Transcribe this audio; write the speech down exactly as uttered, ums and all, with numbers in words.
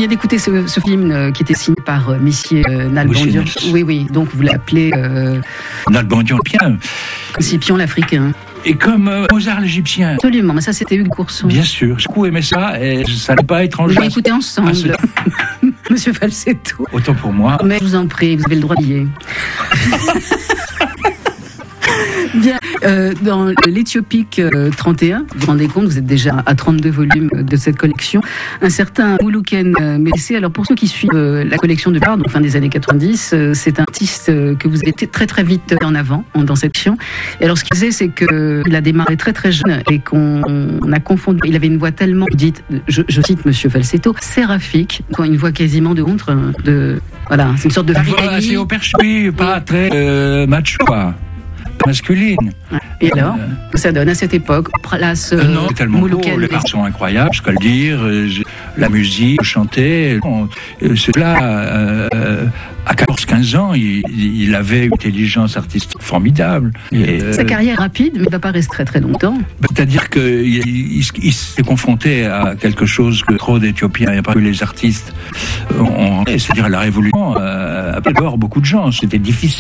vient d'écouter ce, ce film euh, qui était signé par euh, Monsieur euh, Nalbandian. Oui, oui, donc vous l'appelez... Euh, Nalbandian, bien. Scipion l'Africain. Et comme euh, Mozart l'Égyptien. Absolument, mais ça c'était Hugues Courson. Bien sûr, j'ai beaucoup aimé ça et ça n'est pas étranger. Vous l'avez écouté ensemble, Ah, ce... Monsieur Falsetto. Autant pour moi. Mais je vous en prie, vous avez le droit d'y aller. Bien, euh, dans l'Éthiopique euh, trente et un, vous vous rendez compte, vous êtes déjà à trente-deux volumes de cette collection. Un certain Moulouken euh, Mélissé, alors pour ceux qui suivent euh, la collection de Bard, donc fin des années quatre-vingt-dix, euh, c'est un artiste euh, que vous avez été très très vite en avant en, dans cette collection. Et alors ce qu'il faisait, c'est qu'il a démarré très très jeune et qu'on on a confondu. Il avait une voix tellement dite, je, je cite Monsieur Falsetto, séraphique, une voix quasiment de contre, de voilà, c'est une sorte de une voix assez au perche, oui, pas très euh, macho, quoi. Masculine. Et alors, euh, ça donne à cette époque, place euh, non, tellement beau, les parts sont incroyables, je peux le dire, euh, la musique, chanter, euh, c'est là, euh, à quatorze quinze ans, il, il avait une intelligence artistique formidable. Et, euh, Sa carrière rapide, mais il ne va pas rester très très longtemps. C'est-à-dire qu'il il, il, il s'est confronté à quelque chose que trop d'Éthiopiens, il n'y a pas que les artistes, ont, c'est-à-dire la révolution, euh, a peur beaucoup de gens, c'était difficile.